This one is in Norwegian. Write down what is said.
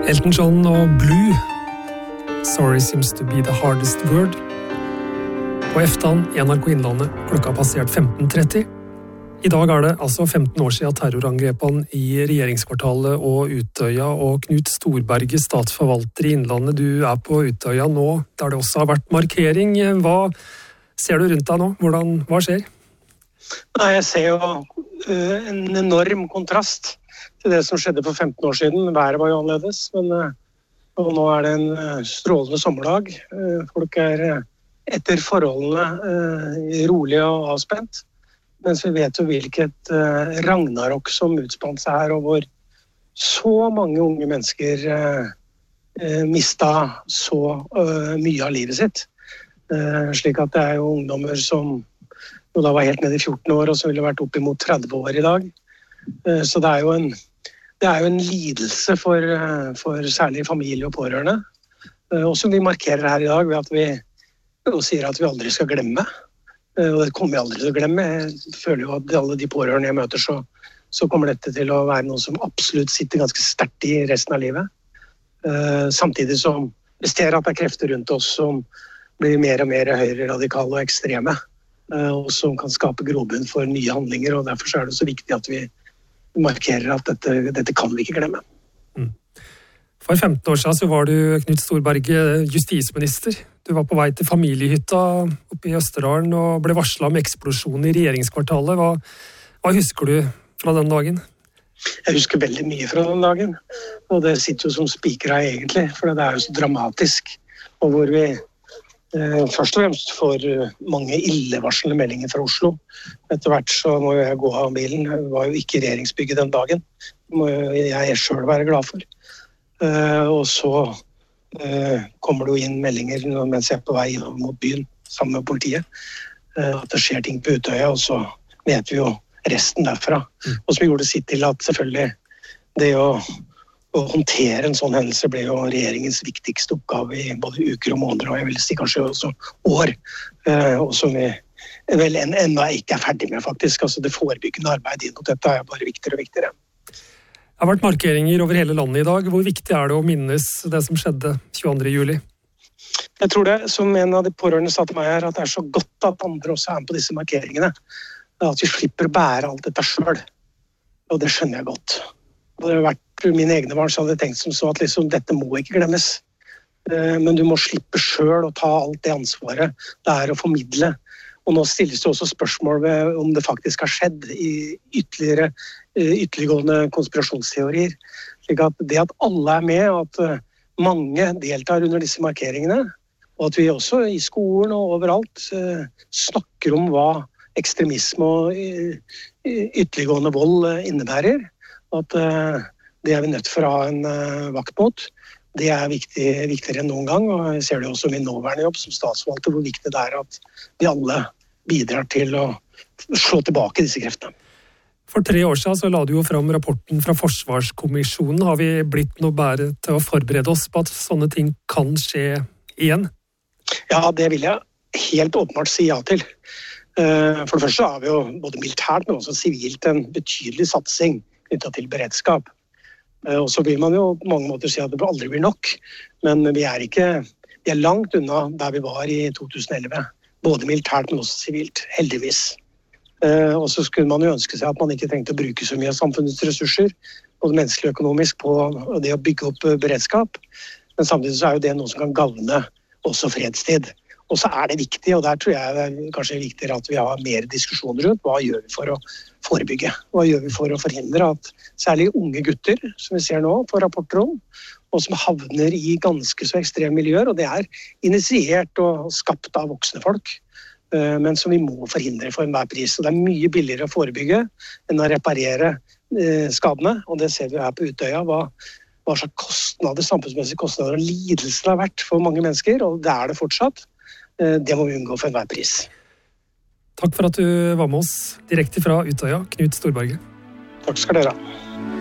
Elton John og Blue. Sorry seems to be the hardest word. På Eftan i NRK Innlandet, klokka har passert 15:30. I dag er det altså 15 år siden terrorangrepene i regjeringskvartalet og Utøya, og Knut Storberget, statsforvalter i Innlandet, du er på Utøya nå, der det også har vært markering. Hva ser du rundt deg nå? Hva skjer? Nei, jeg ser jo en enorm kontrast til det som skjedde for 15 år siden. Været var jo annerledes, men nå er det en strålende sommerdag. Folk er etter forholdene rolig og avspent, mens vi vet jo hvilket ragnarok som utspant seg her, og hvor så mange unge mennesker mistet så mye av livet sitt. Slik at det er jo ungdommer som da var helt nede i 14 år, og som ville vært opp imot 30 år i dag. Så det er jo en lidelse for særlig familie og pårørende. Og som vi markerer her i dag ved at vi sier at vi aldri skal glemme. Og det kommer vi aldri til å glemme. Jeg føler jo at alle de pårørende jeg møter, så kommer dette til å være noe som absolutt sitter ganske sterkt i resten av livet. Samtidig som vi ser at det er krefter rundt oss som blir mer og mer høyreradikale og ekstreme, og som kan skape grobunn for nye handlinger, og derfor er det så viktig at vi markerer at dette kan vi ikke glemme. For 15 år siden så var du, Knut Storberget, justisminister. Du var på vei til familiehytta oppe i Østerdalen og ble varslet om eksplosjon i regjeringskvartalet. Hva husker du fra den dagen? Jeg husker veldig mye fra den dagen, og det sitter jo som spikra egentlig, for det er jo så dramatisk, og hvor vi først og fremst får mange illevarslende meldinger fra Oslo. Etter hvert så må jeg gå av bilen. Jeg var jo ikke i regjeringsbygget den dagen. Det må jeg selv være glad for. Og så kommer det jo inn meldinger mens jeg er på vei mot byen sammen med politiet. At det skjer ting på Utøya, og så vet vi jo resten derfra. Og som gjorde sitt til at selvfølgelig det å håndtere en sånn hendelse ble jo regjeringens viktigste oppgave i både uker og måneder, og jeg vil si kanskje også år, og som vi vel enda ikke er ferdig med faktisk. Altså det forebyggende arbeidet inn mot dette er bare viktigere og viktigere. Det har vært markeringer over hele landet i dag. Hvor viktig er det å minnes det som skjedde 22. juli? Jeg tror det, som en av de pårørende sa til meg her, at det er så godt at andre også er med på disse markeringene. At vi slipper å bære alt dette selv. Og det skjønner jeg godt. Og det har vært mine egne barn som hadde tenkt som så at liksom, dette må ikke glemmes. Men du må slippe selv å ta alt det ansvaret det er å formidle. Og nå stilles det også spørsmål ved om det faktisk har skjedd i ytterliggående konspirasjonsteorier. Slik at det at alle er med, og at mange deltar under disse markeringene, og at vi også i skolen og overalt snakker om hva ekstremisme og ytterliggående vold innebærer, at det er vi nødt for å ha en vakt mot. Det er viktigere enn noen gang, og jeg ser det også i min nåværende jobb som statsforvalter, hvor viktig det er at vi alle bidrar til å slå tilbake disse kreftene. For 3 år siden så la du jo fram rapporten fra Forsvarskommisjonen. Har vi blitt noe bedre til å forberede oss på at sånne ting kan skje igjen? Ja, det vil jeg helt åpenbart si ja til. For det første har vi jo både militært, men også sivilt en betydelig satsing knyttet til beredskap. Og så vil man jo på mange måter si at det aldri blir nok, men vi er langt unna der vi var i 2011, både militært, men også sivilt, heldigvis. Og så skulle man jo ønske seg at man ikke trengte å bruke så mye av samfunnets ressurser, både menneskelig og økonomisk, på det å bygge opp beredskap, men samtidig så er jo det noe som kan gagne også fredstid. Og så er det viktig, og der tror jeg det er kanskje viktigere at vi har mer diskusjon rundt. Hva gjør vi for å forebygge? Hva gjør vi for å forhindre at særlig unge gutter, som vi ser nå, får rapporter om, og som havner i ganske så ekstreme miljøer, og det er initiert og skapt av voksne folk, men som vi må forhindre for enhver pris. Og det er mye billigere å forebygge enn å reparere skadene, og det ser vi her på Utøya, hva slags kostnader, samfunnsmessige kostnader og lidelser det har vært for mange mennesker, og det er det fortsatt. Det må vi unngå for enhver pris. Takk for at du var med oss direkte fra Utøya, Knut Storberget. Takk skal dere ha.